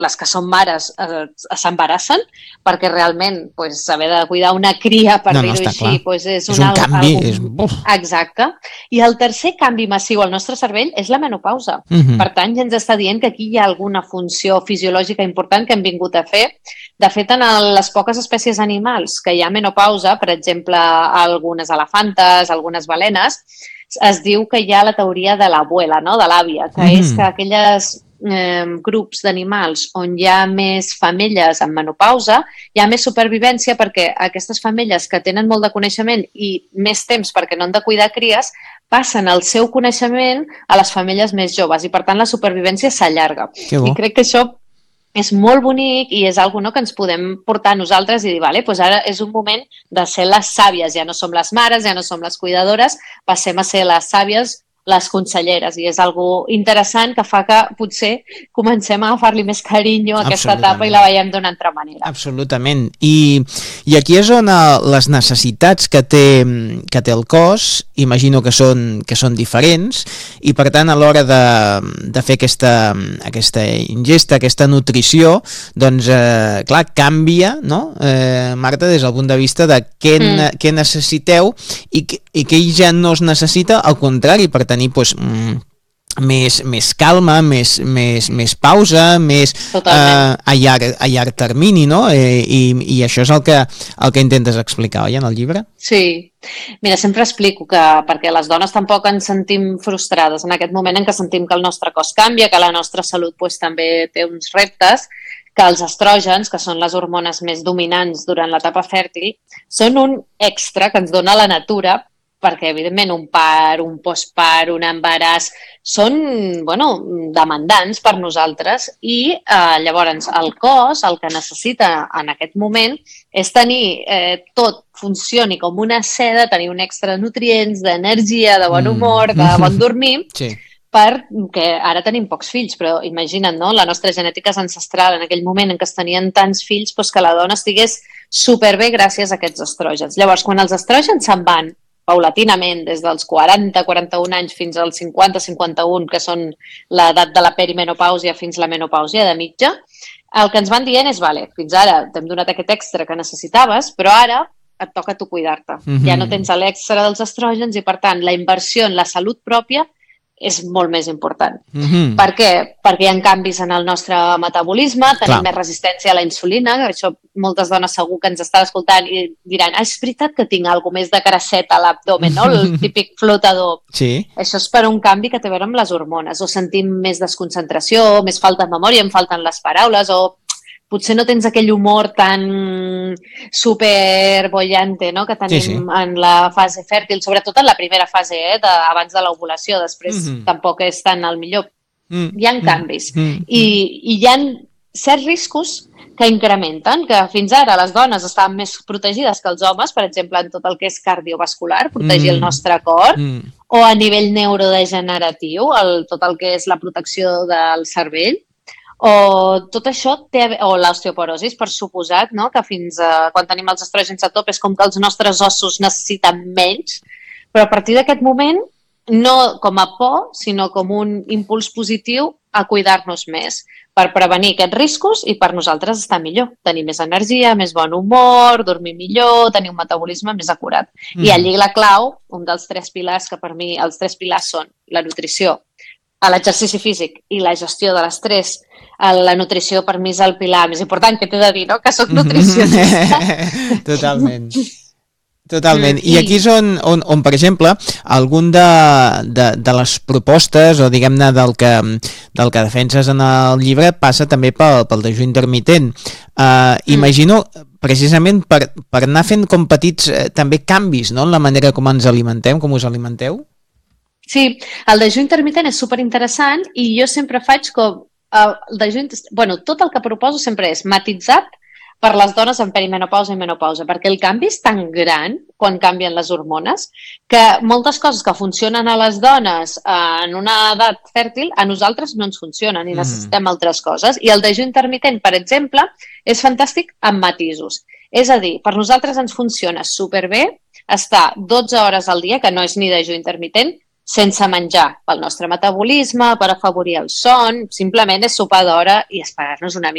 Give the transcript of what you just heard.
les que són mares s'embarassen, perquè realment haver de cuidar una cria, per dir-ho així, és un canvi. Exacte. I el tercer canvi massiu al nostre cervell és la menopausa. Per tant, ja ens està dient que aquí hi ha alguna funció fisiològica important que hem vingut a fer. De fet, en les poques espècies animals que hi ha menopausa, per exemple, algunes elefantes, algunes balenes, es diu que hi ha la teoria de l'abuela, no? De l'àvia, que és que aquelles grups d'animals on hi ha més femelles en menopausa, hi ha més supervivència perquè aquestes femelles que tenen molt de coneixement i més temps perquè no han de cuidar cries, passen el seu coneixement a les femelles més joves i, per tant, la supervivència s'allarga. I crec que això és molt bonic i és una cosa que ens podem portar a nosaltres i dir, vale, doncs ara és un moment de ser les sàvies, ja no som les mares, ja no som les cuidadores, passem a ser les sàvies, les conselleres, i és algo interessant que fa que potser comencem a agafar-li més carinyo a aquesta etapa i la veiem d'una altra manera. Absolutament. I aquí és on les necessitats que té el cos, imagino que són diferents, i per tant a l'hora de fer aquesta ingesta, aquesta nutrició, doncs clar, canvia, no? Marta, des del punt de vista de què necessiteu i què ja no es necessita, al contrari, per tenir més calma, més pausa, més a llarg termini, no? I això és el que intentes explicar, oi, en el llibre? Sí. Mira, sempre explico que perquè les dones tampoc ens sentim frustrades en aquest moment en què sentim que el nostre cos canvia, que la nostra salut també té uns reptes, que els estrògens, que són les hormones més dominants durant l'etapa fèrtil, són un extra que ens dona la natura, perquè, evidentment, un part, un postpart, un embaràs, són, demandants per nosaltres i llavors el cos el que necessita en aquest moment és tenir tot funcioni com una seda, tenir un extra de nutrients, d'energia, de bon humor, de bon dormir, perquè ara tenim pocs fills, però imagina't, no? La nostra genètica és ancestral en aquell moment en què es tenien tants fills, que la dona estigués superbé gràcies a aquests estrògens. Llavors, quan els estrògens se'n van paulatinament, des dels 40-41 anys fins als 50-51, que són l'edat de la perimenopàusia fins la menopàusia de mitja, el que ens van dient és, vale, fins ara t'hem donat aquest extra que necessitaves, però ara et toca a tu cuidar-te. Ja no tens l'extra dels estrògens i, per tant, la inversió en la salut pròpia és molt més important. Per què? Perquè hi ha canvis en el nostre metabolisme, tenim més resistència a la insulina, això moltes dones segur que ens estan escoltant i diran, és veritat que tinc alguna més de caraceta a l'abdomen, no? El típic flotador. Sí. Això és per un canvi que té a veure amb les hormones, o sentim més desconcentració, més falta de memòria, em falten les paraules, o potser no tens aquell humor tan super bollante, no?, que tenim en la fase fèrtil, sobretot en la primera fase, abans de l'ovulació, després tampoc és tan el millor. Hi ha canvis. I hi ha certs riscos que incrementen, que fins ara les dones estaven més protegides que els homes, per exemple, en tot el que és cardiovascular, protegir el nostre cor, o a nivell neurodegeneratiu, tot el que és la protecció del cervell, o tot això o l'osteoporosi, per suposat, no? Que fins quan tenim els estrògens a top és com que els nostres ossos necessiten menys, però a partir d'aquest moment, no com a por, sinó com un impuls positiu a cuidar-nos més, per prevenir aquests riscos i per nosaltres estar millor, tenir més energia, més bon humor, dormir millor, tenir un metabolisme més acurat. I allí la clau, un dels 3 pilars, que per mi els 3 pilars són la nutrició, l'exercici físic i la gestió de l'estrès. La nutrició per mi és el pilar més important que t'he de dir, no? Que soc nutricionista. Totalment. I aquí és on, per exemple, algun de les propostes o, diguem-ne, del que defenses en el llibre passa també pel dejú intermitent. Imagino, precisament, per anar fent com petits també canvis, no?, en la manera com ens alimentem, com us alimenteu. Sí, el dejú intermitent és superinteressant i jo sempre faig com tot el que proposo sempre és matitzat per les dones en perimenopausa i menopausa, perquè el canvi és tan gran quan canvien les hormones que moltes coses que funcionen a les dones en una edat fèrtil a nosaltres no ens funcionen i necessitem altres coses. I el dejú intermitent, per exemple, és fantàstic amb matisos. És a dir, per nosaltres ens funciona superbé estar 12 hores al dia, que no és ni dejú intermitent, sense menjar pel nostre metabolisme, per afavorir el son, simplement és sopar d'hora i esperar-nos una mica